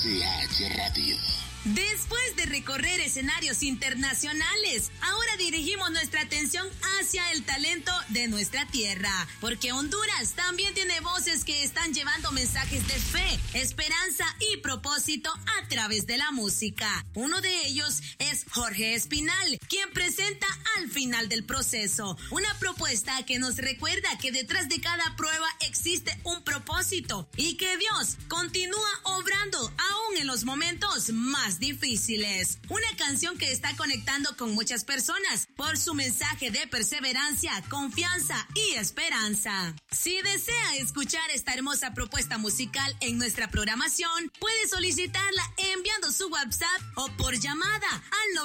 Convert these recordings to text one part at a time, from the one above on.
HCH Radio. Después de recorrer escenarios internacionales, ahora dirigimos nuestra atención hacia el talento de nuestra tierra, porque Honduras también tiene voces que están llevando mensajes de fe, esperanza y propósito a través de la música. Uno de ellos es Jorge Espinal, quien presenta Al Final del Proceso, una propuesta que nos recuerda que detrás de cada prueba existe un propósito y que Dios continúa obrando aún en los momentos más difíciles. Una canción que está conectando con muchas personas por su mensaje de perseverancia, confianza y esperanza. Si desea escuchar esta hermosa propuesta musical en nuestra programación, puede solicitarla enviando su WhatsApp o por llamada al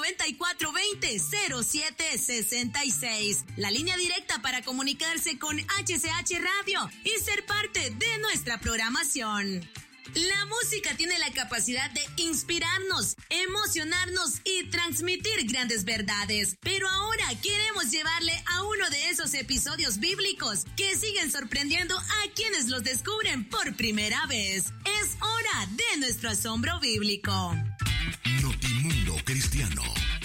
9420-0766, la línea directa para comunicarse con HCH Radio y ser parte de nuestra programación. La música tiene la capacidad de inspirarnos, emocionarnos y transmitir grandes verdades. Pero ahora queremos llevarle a uno de esos episodios bíblicos que siguen sorprendiendo a quienes los descubren por primera vez. Es hora de nuestro asombro bíblico. Notimundo Cristiano,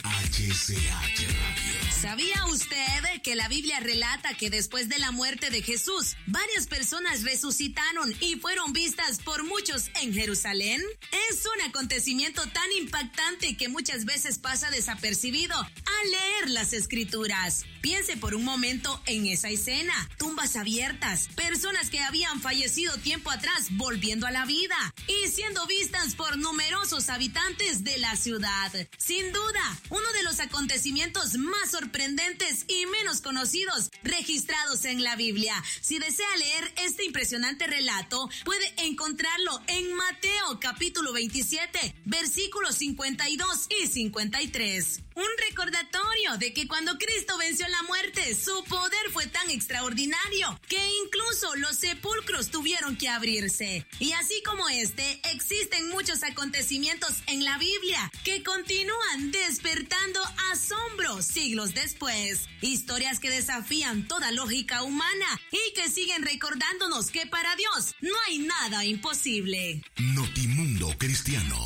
HCH Radio. ¿Sabía usted que la Biblia relata que después de la muerte de Jesús, varias personas resucitaron y fueron vistas por muchos en Jerusalén? Es un acontecimiento tan impactante que muchas veces pasa desapercibido al leer las Escrituras. Piense por un momento en esa escena: tumbas abiertas, personas que habían fallecido tiempo atrás volviendo a la vida y siendo vistas por numerosos habitantes de la ciudad. Sin duda, uno de los acontecimientos más sorprendentes y menos conocidos registrados en la Biblia. Si desea leer este impresionante relato, puede encontrarlo en Mateo capítulo 27, versículos 52 y 53. Un recordatorio de que cuando Cristo venció la muerte, su poder fue tan extraordinario que incluso los sepulcros tuvieron que abrirse. Y así como existen muchos acontecimientos en la Biblia que continúan despertando asombro siglos después. Historias que desafían toda lógica humana y que siguen recordándonos que para Dios no hay nada imposible. Notimundo Cristiano,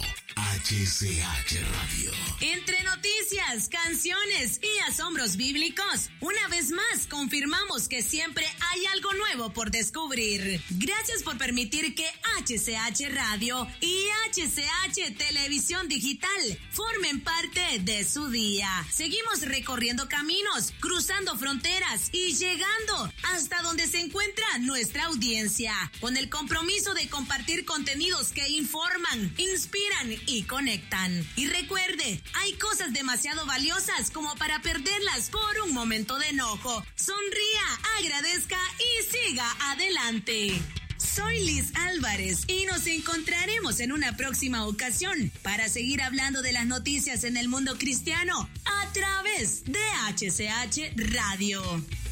HCH Radio. Entre noticias, canciones y asombros bíblicos, una vez más confirmamos que siempre hay algo nuevo por descubrir. Gracias por permitir que HCH Radio y HCH Televisión Digital formen parte de su día. Seguimos recorriendo caminos, cruzando fronteras y llegando hasta donde se encuentra nuestra audiencia, con el compromiso de compartir contenidos que informan, inspiran y conectan. Y recuerde, hay cosas demasiado valiosas como para perderlas por un momento de enojo. Sonría, agradezca y siga adelante. Soy Liz Álvarez y nos encontraremos en una próxima ocasión para seguir hablando de las noticias en el mundo cristiano a través de HCH Radio.